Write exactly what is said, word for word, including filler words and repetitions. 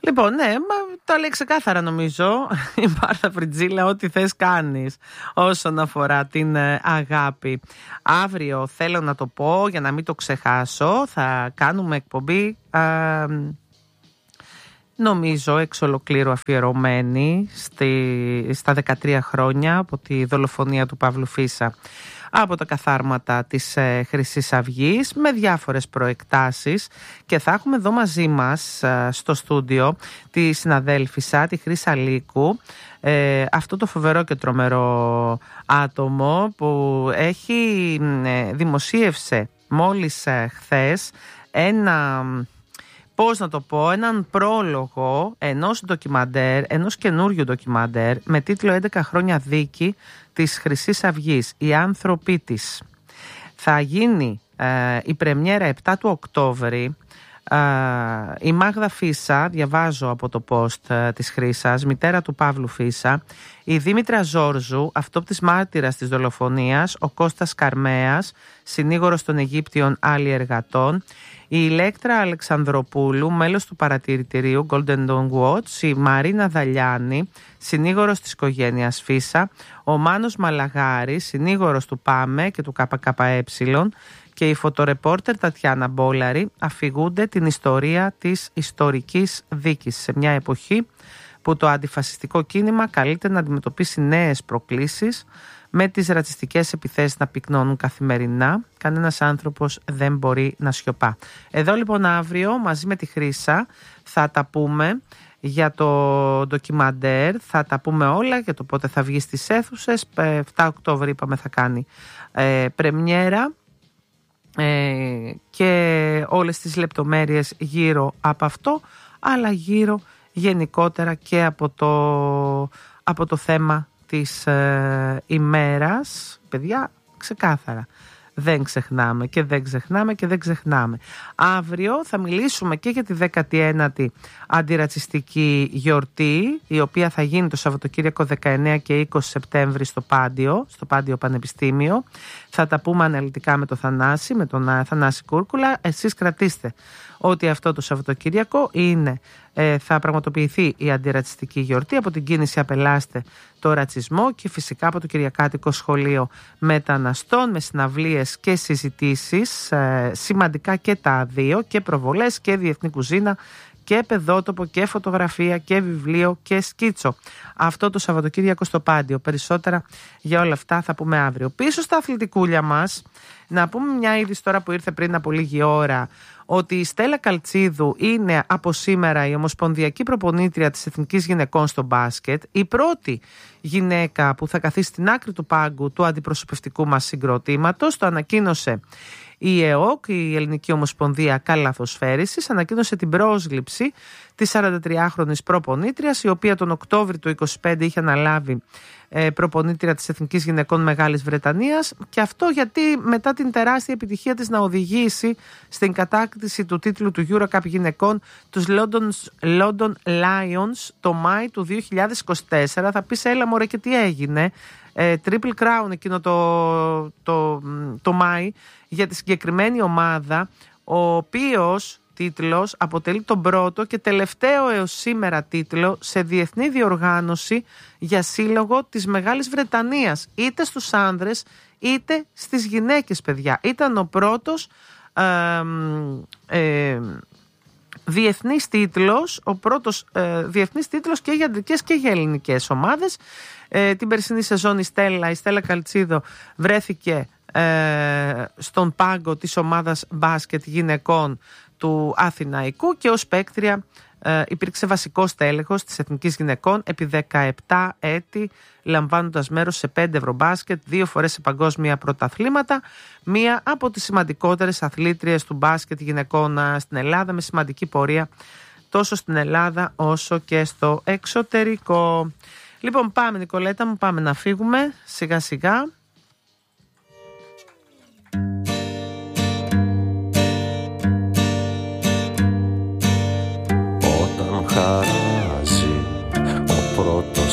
Λοιπόν, ναι, μα τα λέει ξεκάθαρα νομίζω η Μάρθα Φριτζίλα, ό,τι θες κάνεις όσον αφορά την αγάπη. Αύριο θέλω να το πω για να μην το ξεχάσω, θα κάνουμε εκπομπή α, νομίζω εξ ολοκλήρου αφιερωμένη στη, στα δεκατρία χρόνια από τη δολοφονία του Παύλου Φίσα από τα καθάρματα της ε, Χρυσής Αυγής με διάφορες προεκτάσεις, και θα έχουμε εδώ μαζί μας ε, στο στούντιο τη συναδέλφισσα, τη Χρύσα Λύκου, ε, αυτό το φοβερό και τρομερό άτομο που έχει ε, δημοσίευσε μόλις ε, χθες ένα... πώς να το πω, έναν πρόλογο ενός ντοκιμαντέρ, ενός καινούριου ντοκιμαντέρ με τίτλο έντεκα χρόνια δίκη της Χρυσής Αυγής, οι άνθρωποι της. Θα γίνει ε, η πρεμιέρα επτά του Οκτώβρη. Ε, η Μάγδα Φίσα, διαβάζω από το post ε, της Χρύσας, μητέρα του Παύλου Φίσα, η Δήμητρα Ζόρζου, αυτόπτης μάρτυρας της δολοφονίας, ο Κώστας Καρμέας, συνήγορος των Αιγύπτιων άλλοι εργατών, η Ηλέκτρα Αλεξανδροπούλου, μέλος του παρατηρητηρίου Golden Dawn Watch, η Μαρίνα Δαλιάνη, συνήγορος της οικογένειας Φίσα, ο Μάνος Μαλαγάρης, συνήγορος του ΠΑΜΕ και του ΚΚΕ, και η φωτορεπόρτερ Τατιάνα Μπόλαρη αφηγούνται την ιστορία της ιστορικής δίκης σε μια εποχή που το αντιφασιστικό κίνημα καλείται να αντιμετωπίσει νέες προκλήσεις με τις ρατσιστικές επιθέσεις να πυκνώνουν καθημερινά. Κανένας άνθρωπος δεν μπορεί να σιωπά. Εδώ λοιπόν αύριο μαζί με τη Χρύσα θα τα πούμε για το ντοκιμαντέρ, θα τα πούμε όλα για το πότε θα βγει στις αίθουσες. επτά Οκτώβρη είπαμε θα κάνει ε, πρεμιέρα ε, και όλες τις λεπτομέρειες γύρω από αυτό, αλλά γύρω γενικότερα και από το, από το θέμα της ε, ημέρας. Παιδιά, ξεκάθαρα δεν ξεχνάμε και δεν ξεχνάμε και δεν ξεχνάμε. Αύριο θα μιλήσουμε και για τη δέκατη ένατη αντιρατσιστική γιορτή, η οποία θα γίνει το Σαββατοκύριακο δεκαεννέα και είκοσι Σεπτέμβρη στο Πάντιο, στο Πάντιο Πανεπιστήμιο. Θα τα πούμε αναλυτικά με τον Θανάση, με τον Θανάση Κούρκουλα. Εσείς κρατήστε ότι αυτό το Σαββατοκύριακο είναι, ε, θα πραγματοποιηθεί η αντιρατσιστική γιορτή. Από την κίνηση απελάστε το ρατσισμό και φυσικά από το Κυριακάτικο Σχολείο Μεταναστών με συναυλίες και συζητήσεις, ε, σημαντικά και τα δύο, και προβολές και διεθνή κουζίνα και παιδότοπο και φωτογραφία και βιβλίο και σκίτσο. Αυτό το Σαββατοκύριακο στο Πάντιο. Περισσότερα για όλα αυτά θα πούμε αύριο. Πίσω στα αθλητικούλια μας, να πούμε μια είδηση τώρα που ήρθε πριν από λίγη ώρα, ότι η Στέλλα Καλτσίδου είναι από σήμερα η ομοσπονδιακή προπονήτρια της Εθνικής Γυναικών στο μπάσκετ, η πρώτη γυναίκα που θα καθίσει στην άκρη του πάγκου του αντιπροσωπευτικού μας συγκροτήματος. Το ανακοίνωσε η ΕΟΚ, η Ελληνική Ομοσπονδία Καλαθοσφαίρισης, ανακοίνωσε την πρόσληψη της σαραντατριάχρονης προπονήτριας, η οποία τον Οκτώβρη του είκοσι πέντε είχε αναλάβει ε, προπονήτρια της Εθνικής Γυναικών Μεγάλης Βρετανίας, και αυτό γιατί μετά την τεράστια επιτυχία της να οδηγήσει στην κατάκτηση του τίτλου του EuroCup γυναικών τους London, London Lions το Μάη του δύο χιλιάδες είκοσι τέσσερα. Θα πεις έλα μωρέ και τι έγινε, ε, Triple Crown εκείνο το, το, το Μάη για τη συγκεκριμένη ομάδα, ο οποίος τίτλος αποτελεί τον πρώτο και τελευταίο έως σήμερα τίτλο σε διεθνή διοργάνωση για σύλλογο της Μεγάλης Βρετανίας, είτε στους άνδρες είτε στις γυναίκες, παιδιά. Ήταν ο πρώτος ε, ε, διεθνής τίτλος, ο πρώτος ε, διεθνής τίτλος και για αντρικές και για ελληνικές ομάδες. Ε, την περσινή σεζόν η Στέλλα, η Στέλλα Καλτσίδο βρέθηκε ε, στον πάγκο της ομάδας μπάσκετ γυναικών του Αθηναϊκού και ως παίκτρια ε, υπήρξε βασικός τέλεχος της Εθνικής Γυναικών επί δεκαεπτά έτη, λαμβάνοντας μέρος σε πέντε ευρωμπάσκετ, δύο φορές σε παγκόσμια πρωταθλήματα, μία από τις σημαντικότερες αθλήτριες του μπάσκετ γυναικών στην Ελλάδα, με σημαντική πορεία τόσο στην Ελλάδα όσο και στο εξωτερικό. Λοιπόν, πάμε Νικολέτα μου, πάμε να φύγουμε σιγά σιγά. Όταν χαρά